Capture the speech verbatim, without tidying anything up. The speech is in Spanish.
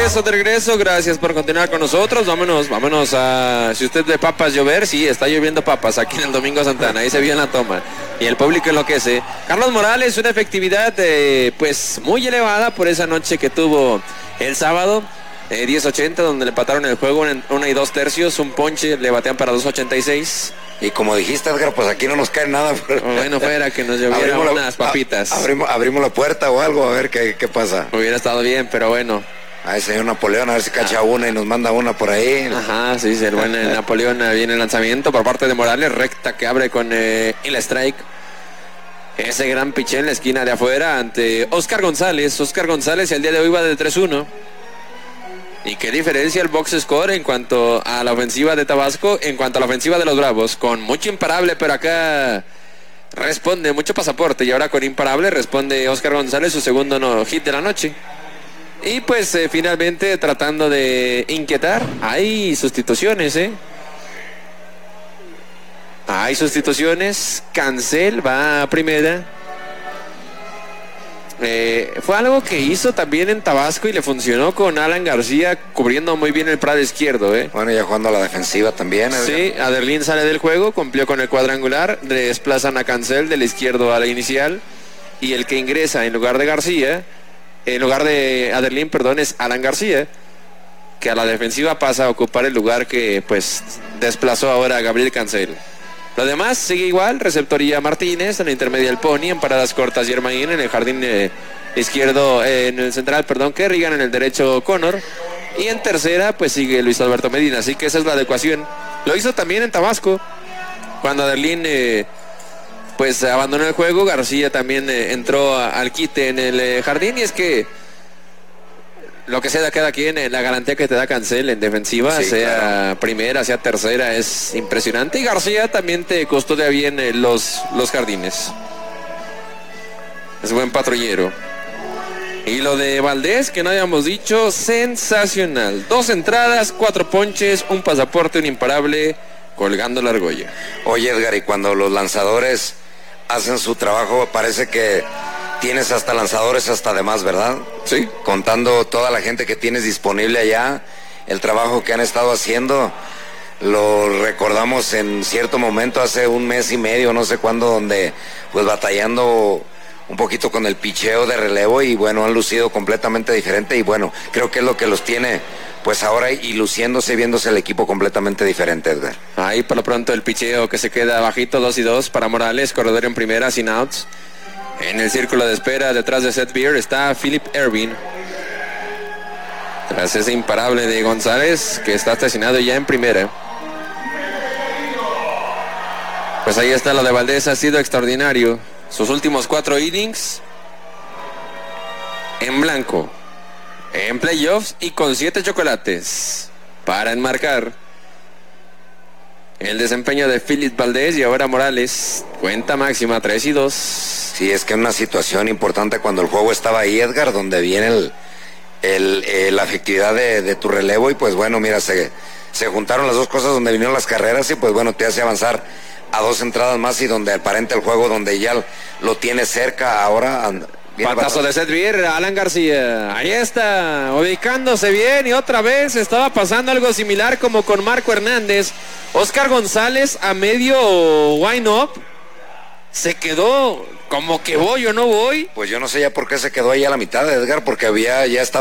regreso, de regreso, gracias por continuar con nosotros. Vámonos, vámonos a, si usted ve papas llover, sí, está lloviendo papas aquí en el Domingo Santana, ahí se vio en la toma. Y el público enloquece. Carlos Morales, una efectividad eh, pues muy elevada por esa noche que tuvo el sábado. Eh, diez ochenta, donde le empataron el juego en una y dos tercios, un ponche, le batean para dos ochenta y seis. Y como dijiste, Edgar, pues aquí no nos cae nada. Pero... Bueno, fuera que nos llovieran unas papitas. A, abrimos, abrimos la puerta o algo, a ver qué, qué pasa. Hubiera estado bien, pero bueno. Ay, señor Napoleón, a ver si cacha una y nos manda una por ahí. Ajá, sí, el buen Napoleón viene el lanzamiento por parte de Morales, recta que abre con eh, el strike. Ese gran piché en la esquina de afuera ante Oscar González. Oscar González el día de hoy va de tres uno. Y qué diferencia el box score en cuanto a la ofensiva de Tabasco, en cuanto a la ofensiva de los Bravos, con mucho imparable, pero acá responde mucho pasaporte, y ahora con imparable responde Oscar González, su segundo no hit de la noche. Y pues eh, finalmente tratando de inquietar, hay sustituciones, eh. Hay sustituciones, Cancel va a primera. Eh, fue algo que hizo también en Tabasco y le funcionó con Alan García cubriendo muy bien el prado izquierdo, ¿eh? Bueno, ya jugando a la defensiva también. ¿eh? Sí, Aderlín sale del juego, cumplió con el cuadrangular, desplazan a Cancel del izquierdo a la inicial, y el que ingresa en lugar de García, en lugar de Aderlín, perdón, es Alan García, que a la defensiva pasa a ocupar el lugar que pues desplazó ahora a Gabriel Cancel. Lo demás sigue igual, receptoría Martínez, en la intermedia el Pony, en paradas cortas Yermain, en el jardín eh, izquierdo, eh, en el central, perdón, Kerrigan, en el derecho Connor, y en tercera pues sigue Luis Alberto Medina, así que esa es la adecuación. Lo hizo también en Tabasco, cuando Aderlín eh, pues abandonó el juego, García también eh, entró a, al quite en el eh, jardín, y es que lo que sea de cada quien, la garantía que te da Cancel en defensiva, sí, sea claro. Primera, sea tercera, es impresionante. Y García también te custodia bien eh, los, los jardines. Es buen patrullero. Y lo de Valdés, que no habíamos dicho, sensacional. Dos entradas, cuatro ponches, un pasaporte, un imparable, colgando la argolla. Oye, Edgar, y cuando los lanzadores hacen su trabajo, parece que tienes hasta lanzadores hasta de más, ¿verdad? Sí. Contando toda la gente que tienes disponible allá, el trabajo que han estado haciendo, lo recordamos en cierto momento hace un mes y medio, no sé cuándo, donde pues batallando un poquito con el picheo de relevo, y bueno, han lucido completamente diferente, y bueno, creo que es lo que los tiene pues ahora y luciéndose, viéndose el equipo completamente diferente, Edgar. Ahí por lo pronto el picheo que se queda bajito, dos y dos para Morales, corredor en primera, sin outs. En el círculo de espera, detrás de Seth Beer, está Philip Ervin. Tras ese imparable de González, que está estacionado ya en primera. Pues ahí está lo de Valdés, ha sido extraordinario. Sus últimos cuatro innings en blanco, en playoffs y con siete chocolates para enmarcar el desempeño de Philip Valdés. Y ahora Morales, cuenta máxima, tres y dos. Sí, es que es una situación importante cuando el juego estaba ahí, Edgar, donde viene el, el, el la efectividad de, de tu relevo, y pues bueno, mira, se, se juntaron las dos cosas donde vinieron las carreras, y pues bueno, te hace avanzar a dos entradas más, y donde aparenta el juego, donde ya lo tiene cerca ahora. Patazo de Seth Beer, Alan García, ahí está, ubicándose bien, y otra vez estaba pasando algo similar como con Marco Hernández. Oscar González a medio wind up, se quedó como que voy o no voy. Pues yo no sé ya por qué se quedó ahí a la mitad, Edgar, porque había, ya estaba